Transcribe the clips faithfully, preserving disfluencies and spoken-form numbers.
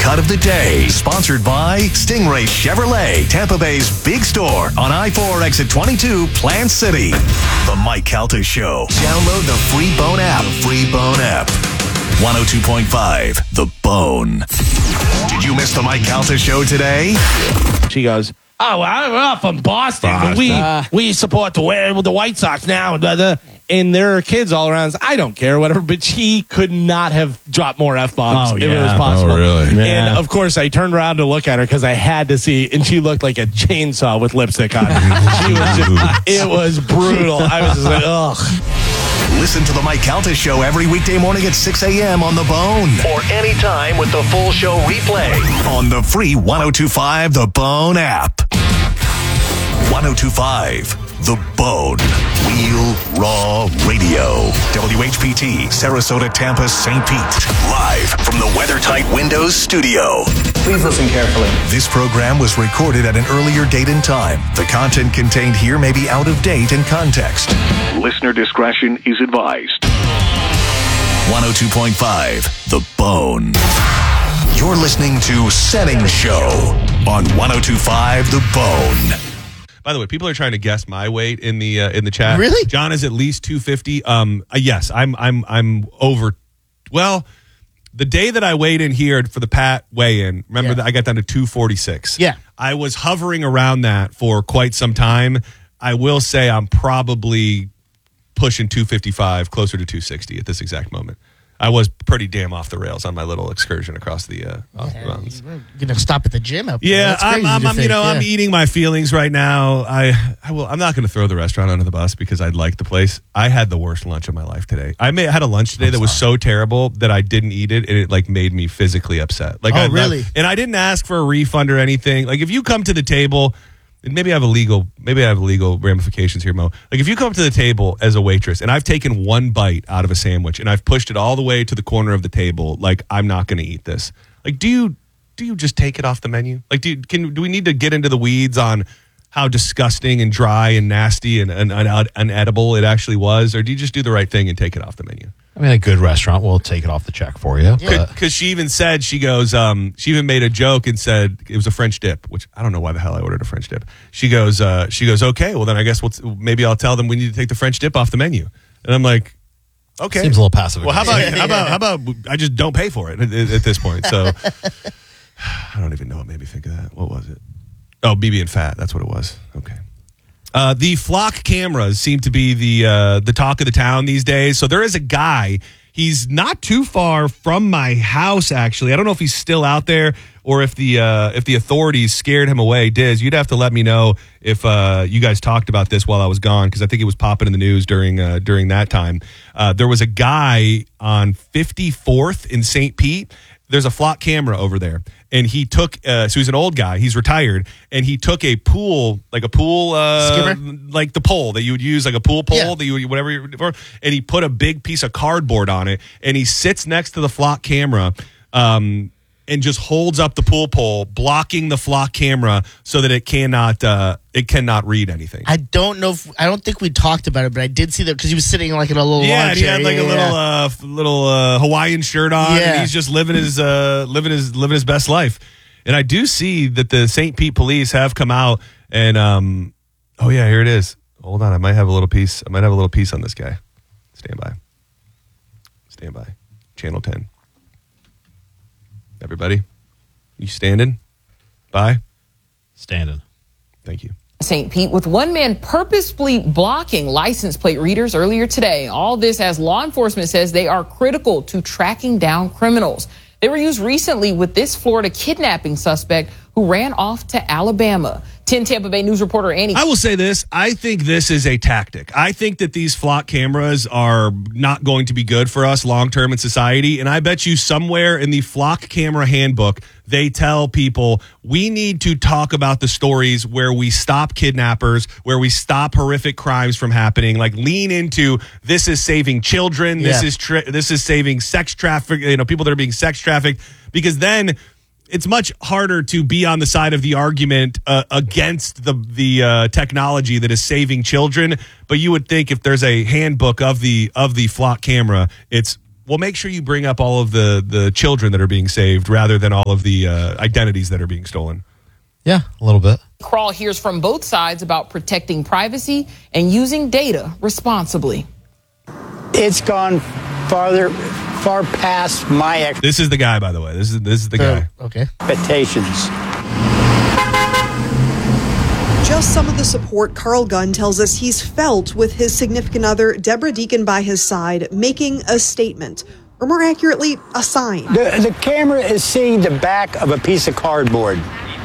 cut of the day. Sponsored by Stingray Chevrolet, Tampa Bay's big store on I four exit twenty-two, Plant City. The Mike Calta Show. Download the free Bone app. The free Bone app. one oh two point five, The Bone. Did you miss the Mike Calta Show today? She goes, oh, well, I'm from Boston, Boston. but we Uh. we support the the White Sox now. Blah, blah. And there are kids all around. I don't care, whatever. But she could not have dropped more F-bombs Oh, if yeah. it was possible. Oh, really? And, Yeah. of course, I turned around to look at her because I had to see. And she looked like a chainsaw with lipstick on. She was just, it was brutal. I was just like, ugh. Listen to the Mike Calta Show every weekday morning at six a.m. on The Bone. Or anytime with the full show replay on the free one oh two point five The Bone app. one oh two point five The Bone. Real Raw Radio. W H P T, Sarasota, Tampa, Saint Pete. Live from the WeatherTight Windows studio. Please listen carefully. This program was recorded at an earlier date and time. The content contained here may be out of date in context. Listener discretion is advised. one oh two point five The Bone. You're listening to Setting Show on one oh two point five The Bone. By the way, people are trying to guess my weight in the uh, in the chat. Really? John is at least two fifty. Um, uh, yes, I'm I'm I'm over. Well, the day that I weighed in here for the Pat weigh-in, remember Yeah. that I got down to two forty-six. Yeah. I was hovering around that for quite some time. I will say I'm probably pushing two fifty-five, closer to two sixty at this exact moment. I was pretty damn off the rails on my little excursion across the uh, off the mountains. You're gonna stop at the gym up there. Yeah, That's I'm, crazy I'm, to I'm you think, know, yeah. I'm eating my feelings right now. I, I will. I'm not going to throw the restaurant under the bus because I like the place. I had the worst lunch of my life today. I may, had a lunch today I'm that was sorry. so terrible that I didn't eat it, and it like made me physically upset. Like, Oh, I, really? And I didn't ask for a refund or anything. Like, if you come to the table. And maybe I have a legal, maybe I have legal ramifications here, Mo. Like if you come to the table as a waitress and I've taken one bite out of a sandwich and I've pushed it all the way to the corner of the table, like I'm not going to eat this. Like, do you do you just take it off the menu? Like, do you, can do we need to get into the weeds on how disgusting and dry and nasty and, and, and unedible it actually was, or do you just do the right thing and take it off the menu? I mean, a good restaurant will take it off the check for you. Yeah. Because she even said, she goes, um, she even made a joke and said it was a French dip, which I don't know why the hell I ordered a French dip. She goes, uh, she goes, okay, well then I guess we'll t- maybe I'll tell them we need to take the French dip off the menu. And I'm like, okay. Seems a little passive. Well, how about, how about, how about I just don't pay for it at, at this point? So I don't even know what made me think of that. What was it? Oh, B B and fat. That's what it was. Okay. Uh, the flock cameras seem to be the uh, the talk of the town these days. So there is a guy. He's not too far from my house, actually. I don't know if he's still out there or if the uh, if the authorities scared him away. Diz, you'd have to let me know if uh, you guys talked about this while I was gone, because I think it was popping in the news during uh, during that time. Uh, there was a guy on fifty-fourth in Saint Pete. There's a flock camera over there. And he took, uh, so he's an old guy, he's retired, and he took a pool, like a pool, uh, Skimmer? like the pole that you would use, like a pool pole, Yeah. that you would, whatever, you for, and he put a big piece of cardboard on it, and he sits next to the flock camera, um, and just holds up the pool pole, blocking the flock camera so that it cannot, uh, it cannot read anything. I don't know if I don't think we talked about it, but I did see that because he was sitting like in a little Yeah, lawn and he chair. had like yeah, a little, yeah. uh, f- little uh, Hawaiian shirt on, Yeah. and he's just living his, uh, living his, living his best life. And I do see that the Saint Pete police have come out and, um, oh yeah, here it is. Hold on, I might have a little piece. I might have a little piece on this guy. Stand by. Stand by. Channel ten. Everybody, you standing by? Standing. Thank you. Saint Pete, with one man purposefully blocking license plate readers earlier today. All this as law enforcement says they are critical to tracking down criminals. They were used recently with this Florida kidnapping suspect who ran off to Alabama. ten Tampa Bay News reporter Annie. I will say this. I think this is a tactic. I think that these flock cameras are not going to be good for us long-term in society. And I bet you somewhere in the flock camera handbook, they tell people we need to talk about the stories where we stop kidnappers, where we stop horrific crimes from happening. Like lean into this is saving children. This Yeah. is tra- this is saving sex traffic. You know, people that are being sex trafficked, because then it's much harder to be on the side of the argument uh, against the the uh, technology that is saving children. But you would think if there's a handbook of the of the flock camera, it's well, make sure you bring up all of the the children that are being saved rather than all of the uh, identities that are being stolen. Yeah, a little bit. Crawl hears from both sides about protecting privacy and using data responsibly. It's gone farther, far past my This is the guy, by the way. This is this is the guy. Okay. expectations. Just some of the support Carl Gunn tells us he's felt with his significant other, Deborah Deacon, by his side, making a statement, or more accurately, a sign. The, the camera is seeing the back of a piece of cardboard.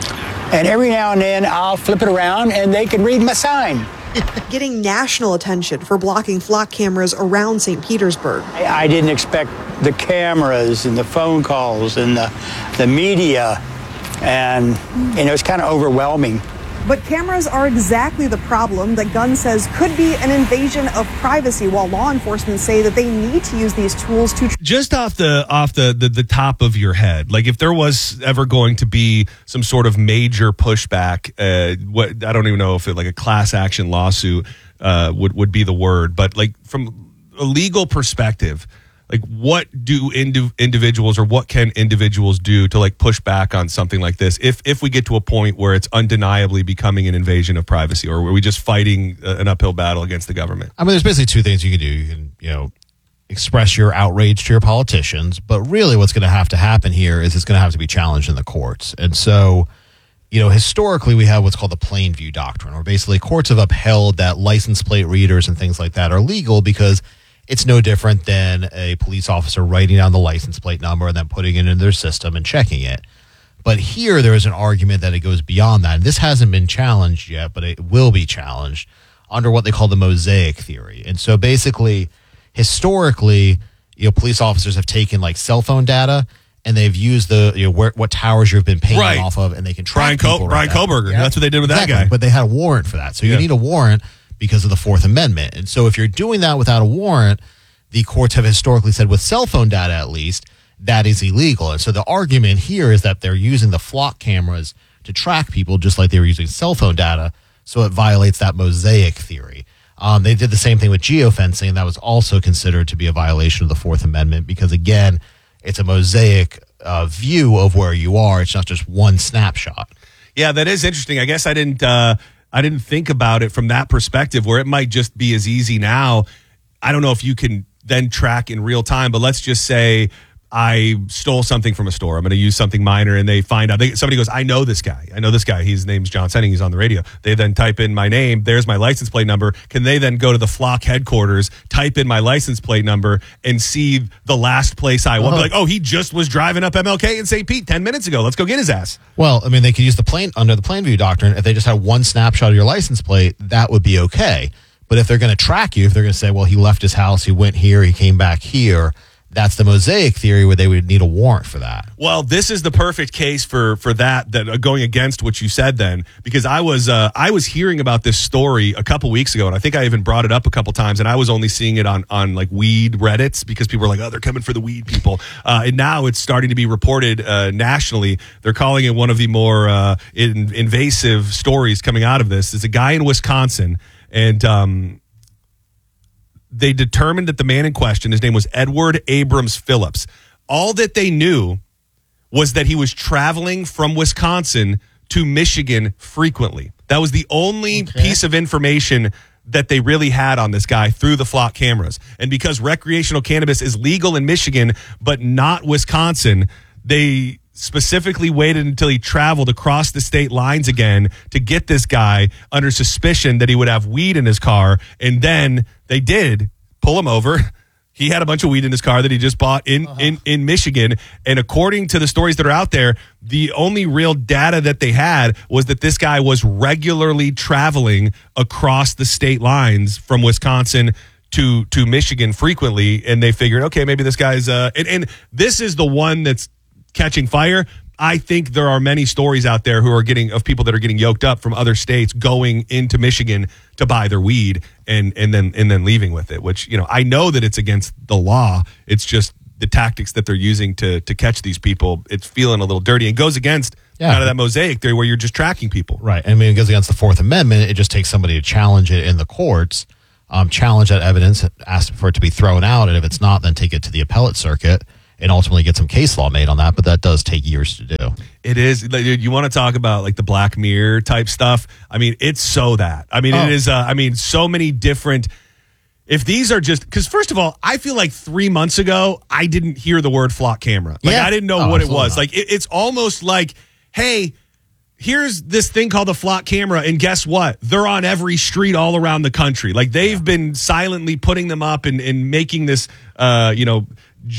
And every now and then I'll flip it around and they can read my sign. Getting national attention for blocking flock cameras around Saint Petersburg. I, I didn't expect the cameras and the phone calls and the, the media. And, you know, it's kind of overwhelming. But cameras are exactly the problem that Gunn says could be an invasion of privacy, while law enforcement say that they need to use these tools to... Just off the off the, the the top of your head, like if there was ever going to be some sort of major pushback, uh, what I don't even know if it, like a class action lawsuit uh, would would be the word, but like from a legal perspective, like what do indi- individuals or what can individuals do to like push back on something like this if if we get to a point where it's undeniably becoming an invasion of privacy, or are we just fighting an uphill battle against the government? I mean, there's basically two things you can do. You can, you know, express your outrage to your politicians, but really what's going to have to happen here is it's going to have to be challenged in the courts. And so, you know, historically we have what's called the plain view doctrine, where basically courts have upheld that license plate readers and things like that are legal because it's no different than a police officer writing down the license plate number and then putting it in their system and checking it. But here there is an argument that it goes beyond that. And this hasn't been challenged yet, but it will be challenged under what they call the mosaic theory. And so basically, historically, you know, police officers have taken like cell phone data and they've used the, you know, where, what towers you've been paying Right. off of, and they can track Brian, Co- people Brian right now. Koberger. Yeah. That's what they did with Exactly. that guy. But they had a warrant for that. So you Yeah. need a warrant because of the Fourth Amendment. And so if you're doing that without a warrant, the courts have historically said with cell phone data, at least, that is illegal. And so the argument here is that they're using the flock cameras to track people just like they were using cell phone data. So it violates that mosaic theory. Um, they did the same thing with geofencing, and that was also considered to be a violation of the Fourth Amendment because, again, it's a mosaic uh, view of where you are. It's not just one snapshot. Yeah, that is interesting. I guess I didn't uh, I didn't think about it from that perspective, where it might just be as easy now. I don't know if you can then track in real time, but let's just say I stole something from a store. I'm going to use something minor, and they find out. They, somebody goes, I know this guy. I know this guy. His name's John Senning. He's on the radio. They then type in my name. There's my license plate number. Can they then go to the flock headquarters, type in my license plate number, and see the last place I went? Be like, oh, he just was driving up M L K in Saint Pete ten minutes ago. Let's go get his ass. Well, I mean, they could use the plain under the plain view doctrine. If they just had one snapshot of your license plate, that would be okay. But if they're going to track you, if they're going to say, well, he left his house, he went here, he came back here, that's the mosaic theory where they would need a warrant for that. Well, this is the perfect case for for that. That uh, going against what you said then, because I was uh, I was hearing about this story a couple weeks ago, and I think I even brought it up a couple times, and I was only seeing it on on like weed Reddits because people were like, oh, they're coming for the weed people, uh, and now it's starting to be reported uh, nationally. They're calling it one of the more uh, in, invasive stories coming out of this. There's a guy in Wisconsin, and um, they determined that the man in question, his name was Edward Abrams Phillips. All that they knew was that he was traveling from Wisconsin to Michigan frequently. That was the only Okay. piece of information that they really had on this guy through the flock cameras. And because recreational cannabis is legal in Michigan, but not Wisconsin, they specifically waited until he traveled across the state lines again to get this guy under suspicion that he would have weed in his car. And then they did pull him over. He had a bunch of weed in his car that he just bought in, uh-huh. in, in Michigan. And according to the stories that are out there, the only real data that they had was that this guy was regularly traveling across the state lines from Wisconsin to, to Michigan frequently. And they figured, okay, maybe this guy's, uh, and, and this is the one that's catching fire. I think there are many stories out there who are getting of people that are getting yoked up from other states going into Michigan to buy their weed and and then and then leaving with it, which, you know, I know that it's against the law. It's just the tactics that they're using to to catch these people. It's feeling a little dirty and goes against Yeah. kind of that mosaic theory where you're just tracking people. Right. I mean, it goes against the Fourth Amendment. It just takes somebody to challenge it in the courts. um, challenge that evidence, ask for it to be thrown out, and if it's not, then take it to the appellate circuit and ultimately get some case law made on that. But that does take years to do. It is. Like, dude, you want to talk about like the Black Mirror type stuff? I mean, it's so that. I mean, Oh. it is. Uh, I mean, so many different. If these are just because, first of all, I feel like three months ago I didn't hear the word flock camera. Like Yeah. I didn't know Oh, what it absolutely was. not. Like it, it's almost like, hey, here's this thing called the flock camera, and guess what? They're on every street all around the country. Like they've been silently putting them up and, and making this, uh, you know,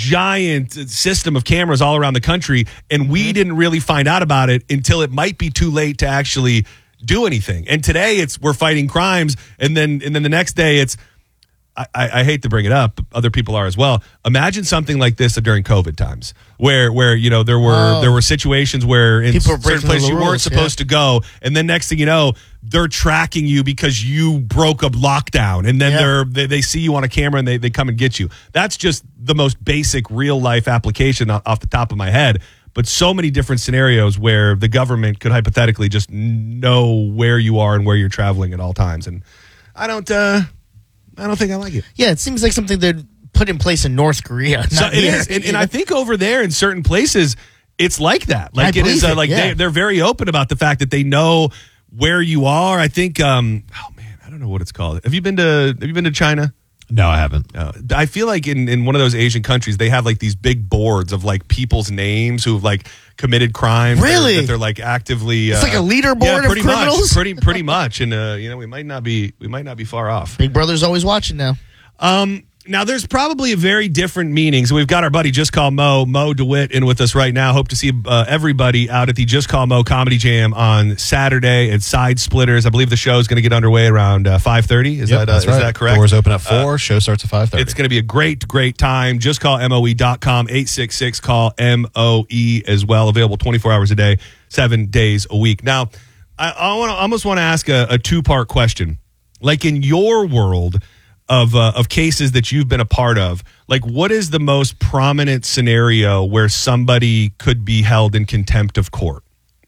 giant system of cameras all around the country, and we didn't really find out about it until it might be too late to actually do anything. And today it's we're fighting crimes, and then and then the next day it's. I, I hate to bring it up, but other people are as well. Imagine something like this during COVID times, where where you know there were Oh. there were situations where in People were certain breaking places the you weren't rules, supposed to go, and then next thing you know, they're tracking you because you broke a lockdown, and then Yeah. they're they, they see you on a camera and they they come and get you. That's just the most basic real life application off off the top of my head. But so many different scenarios where the government could hypothetically just know where you are and where you're traveling at all times, and I don't. Uh, I don't think I like it. Yeah, it seems like something they'd put in place in North Korea. Not So it here. is, and, and I think over there in certain places, it's like that. Like I it is, uh, believe it, like yeah. they they're very open about the fact that they know where you are. I think. Um, oh man, I don't know what it's called. Have you been to Have you been to China? No, I haven't. Uh, I feel like in, in one of those Asian countries, they have like these big boards of like people's names who've like committed crimes. Really? That they're like actively. It's uh, like a leaderboard yeah, of pretty criminals? Much, pretty pretty much, and uh, you know we might not be we might not be far off. Big Brother's always watching now. Um, now, there's probably a very different meaning. So we've got our buddy Just Call Mo, Mo DeWitt, in with us right now. Hope to see uh, everybody out at the Just Call Mo Comedy Jam on Saturday at Side Splitters. I believe the show is going to get underway around uh, five thirty. Is, Yep, that, uh, that's is right. that correct? Doors open at four. show starts at five thirty. It's going to be a great, great time. Just call M O E dot com, eight six six, call M O E as well. Available twenty-four hours a day, seven days a week. Now, I, I wanna, almost want to ask a, a two-part question. Like in your world of uh, of cases that you've been a part of, like what is the most prominent scenario where somebody could be held in contempt of court?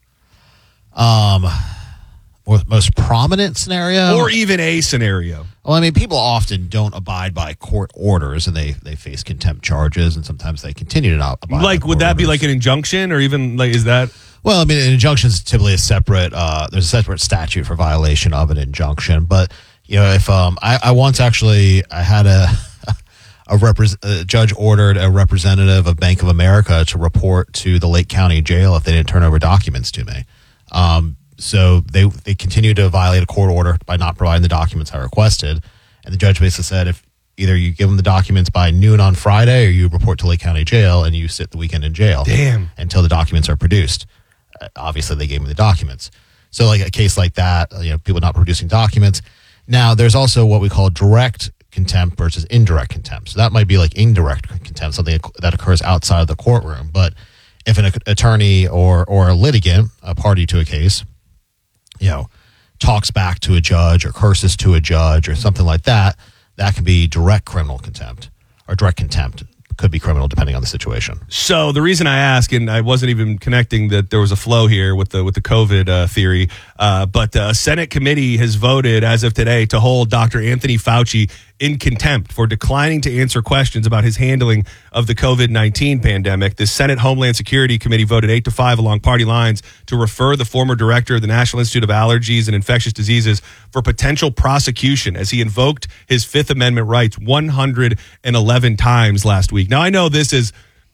Um, or the most prominent scenario, Or even a scenario? well, I mean, people often don't abide by court orders, and they they face contempt charges, and sometimes they continue to not abide. Like, by would court that be orders. like an injunction, or even like is that? Well, I mean, an injunction is typically a separate. Uh, there's a separate statute for violation of an injunction. But you know, if um, I, I once actually, I had a a, repres- a judge ordered a representative of Bank of America to report to the Lake County Jail if they didn't turn over documents to me. Um, so they they continued to violate a court order by not providing the documents I requested, and the judge basically said if either you give them the documents by noon on Friday or you report to Lake County Jail and you sit the weekend in jail. Damn. Until the documents are produced. Uh, obviously, they gave me the documents. So, like a case like that, uh, you know, people not producing documents. Now, there's also what we call direct contempt versus indirect contempt. So that might be like indirect contempt, something that occurs outside of the courtroom. But if an attorney or or a litigant, a party to a case, you know, talks back to a judge or curses to a judge or something like that, that can be direct criminal contempt or direct contempt. Could be criminal depending on the situation. So the reason I ask, and I wasn't even connecting that there was a flow here with the with the COVID uh, theory, uh, but a Senate committee has voted as of today to hold Doctor Anthony Fauci in contempt for declining to answer questions about his handling of the COVID nineteen pandemic. The Senate Homeland Security Committee voted eight to five along party lines to refer the former director of the National Institute of Allergies and Infectious Diseases for potential prosecution as he invoked his Fifth Amendment rights one hundred eleven times last week. Now, I know this is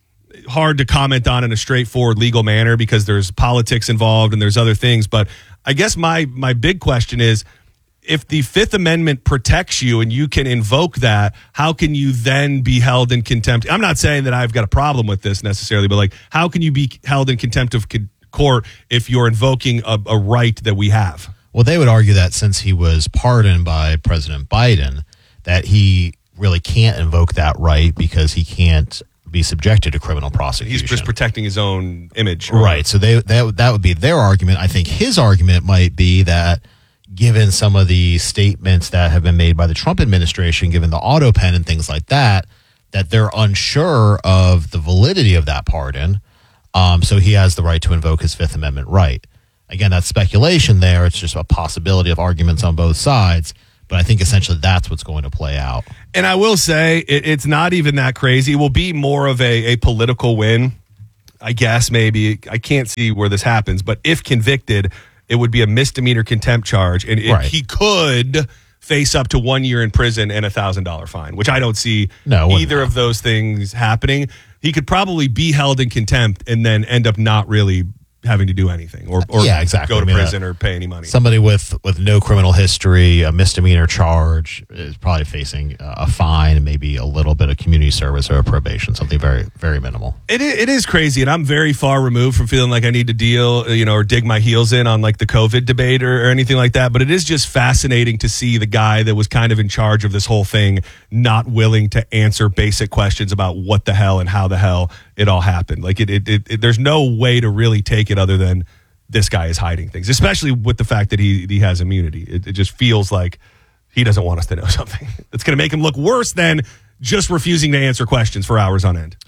hard to comment on in a straightforward legal manner because there's politics involved and there's other things. But I guess my my big question is, if the Fifth Amendment protects you and you can invoke that, how can you then be held in contempt? I'm not saying that I've got a problem with this necessarily, but like, how can you be held in contempt of court if you're invoking a, a right that we have? Well, they would argue that since he was pardoned by President Biden, that he really can't invoke that right because he can't be subjected to criminal prosecution. He's just protecting his own image. Right. So they that, that would be their argument. I think his argument might be that given some of the statements that have been made by the Trump administration, given the auto pen and things like that, that they're unsure of the validity of that pardon. Um, so he has the right to invoke his Fifth Amendment right. Again, that's speculation there. It's just a possibility of arguments on both sides. But I think essentially that's what's going to play out. And I will say it, it's not even that crazy. It will be more of a, a political win, I guess, maybe. I can't see where this happens. But if convicted, it would be a misdemeanor contempt charge. And it, Right. he could face up to one year in prison and a one thousand dollars fine, which I don't see No, it either wouldn't. of those things happening. He could probably be held in contempt and then end up not really having to do anything or, or Yeah, exactly. go to I mean, prison uh, or pay any money. Somebody with, with no criminal history, a misdemeanor charge, is probably facing uh, a fine and maybe a little bit of community service or a probation, something very, very minimal. It is, it is crazy, and I'm very far removed from feeling like I need to deal, you know, or dig my heels in on like the COVID debate or, or anything like that. But it is just fascinating to see the guy that was kind of in charge of this whole thing not willing to answer basic questions about what the hell and how the hell it all happened. Like it, it, it, it there's no way to really take it other than this guy is hiding things, especially with the fact that he he has immunity. It, it just feels like he doesn't want us to know something that's going to make him look worse than just refusing to answer questions for hours on end.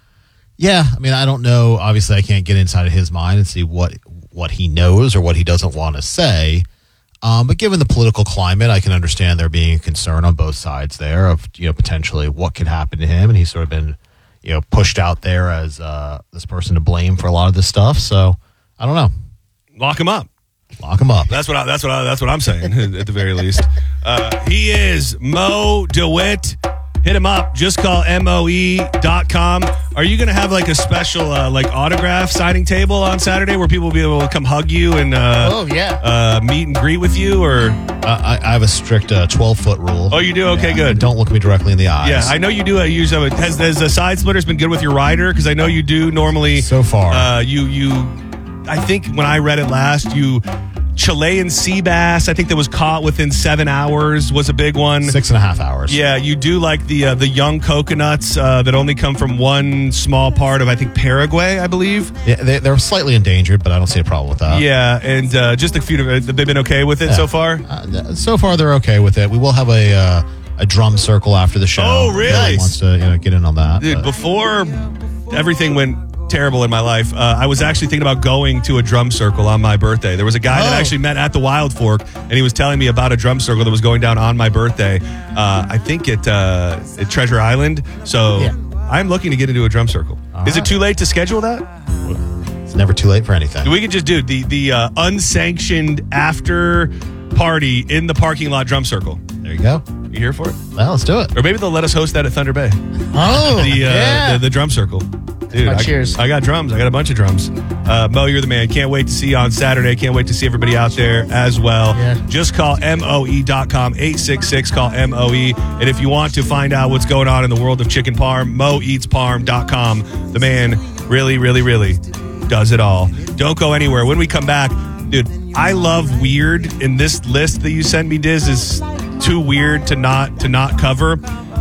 Yeah, I mean, I don't know. Obviously, I can't get inside of his mind and see what what he knows or what he doesn't want to say. Um, but given the political climate, I can understand there being a concern on both sides there of, you know, potentially what could happen to him. And he's sort of been, you know, pushed out there as uh, this person to blame for a lot of this stuff. So I don't know. Lock him up. Lock him up. That's what I, that's what I, that's what I'm saying at the very least. Uh, he is Mo DeWitt. Hit him up. Just call M O E dot com. Are you going to have like a special uh, like autograph signing table on Saturday where people will be able to come hug you and uh, Oh, yeah. uh, meet and greet with you? Or Uh, I, I have a strict uh, twelve-foot rule. Oh, you do? Okay, Yeah, good. and don't look me directly in the eyes. yeah, I know you do. Uh, use uh, has has the side splitters been good with your rider? Because I know you do normally. So far. uh, you you. I think when I read it last, you Chilean sea bass. I think that was caught within seven hours was a big one. Six and a half hours. Yeah, you do like the uh, the young coconuts uh, that only come from one small part of I think Paraguay, I believe. Yeah, they, they're slightly endangered, but I don't see a problem with that. Yeah, and uh, just a few. Have they been okay with it Yeah. so far? Uh, so far, they're okay with it. We will have a uh, a drum circle after the show. Oh, really? If anyone wants to, you know, get in on that. Dude, but- before everything went terrible in my life, uh, I was actually thinking about going to a drum circle on my birthday. There was a guy that Oh. actually met at the Wild Fork, and he was telling me about a drum circle that was going down on my birthday. Uh, I think at, uh, at Treasure Island. So Yeah. I'm looking to get into a drum circle. Is it too late to schedule that? It's never too late for anything. We could just do the the uh, unsanctioned after party in the parking lot drum circle. There you go. You here for it? Well, let's do it. Or maybe they'll let us host that at Thunder Bay. Oh, The uh, yeah. the, the drum circle. Dude, Oh, I, cheers. I got drums. I got a bunch of drums. Uh, Mo, you're the man. Can't wait to see you on Saturday. Can't wait to see everybody out there as well. Yeah. Just call M O E dot com, eight six six, call M O E. And if you want to find out what's going on in the world of chicken parm, mo eats parm dot com. The man really, really, really does it all. Don't go anywhere. When we come back, dude, I love weird, and this list that you sent me, Diz, is too weird to not to not cover.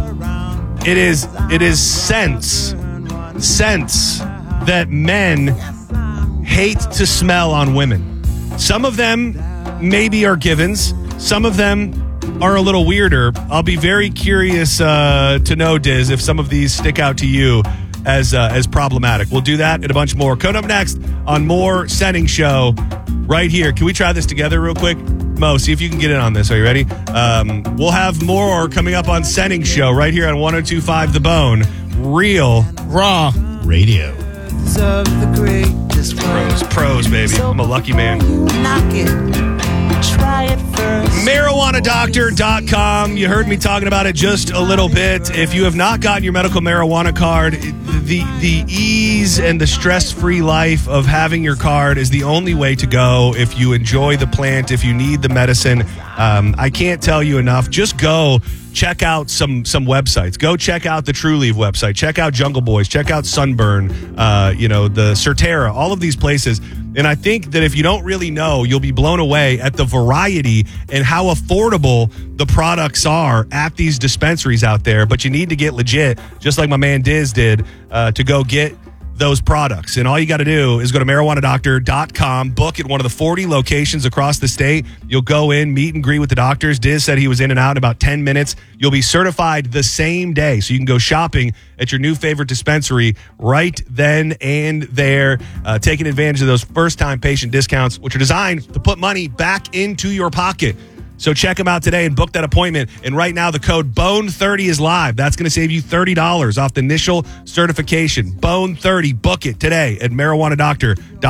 It is it is sense sense that men hate to smell on women. Some of them maybe are givens. Some of them are a little weirder. I'll be very curious uh, to know, Diz, if some of these stick out to you as uh, as problematic. We'll do that and a bunch more. Coming up next on more Setting Show right here. Can we try this together real quick? Mo, see if you can get in on this. Are you ready? Um, we'll have more coming up on Setting Show right here on one oh two point five The Bone. Real Raw. Radio. Of the greatest pros, pros, baby. I'm a lucky man. knock it, try it first. marijuana doctor dot com. You heard me talking about it just a little bit. If you have not gotten your medical marijuana card, the the ease and the stress-free life of having your card is the only way to go if you enjoy the plant, if you need the medicine. Um, I can't tell you enough. Just go check out some some websites. Go check out the True Leave website. Check out Jungle Boys. Check out Sunburn. Uh, you know, the Certera. All of these places. And I think that if you don't really know, you'll be blown away at the variety and how affordable the products are at these dispensaries out there. But you need to get legit, just like my man Diz did, uh, to go get those products. And all you got to do is go to marijuana doctor dot com, book at one of the forty locations across the state. You'll go in, meet and greet with the doctors. Diz said he was in and out in about ten minutes. You'll be certified the same day. So you can go shopping at your new favorite dispensary right then and there, uh, taking advantage of those first-time patient discounts, which are designed to put money back into your pocket. So check them out today and book that appointment. And right now, the code bone thirty is live. That's going to save you thirty dollars off the initial certification. bone thirty. Book it today at marijuana doctor dot com.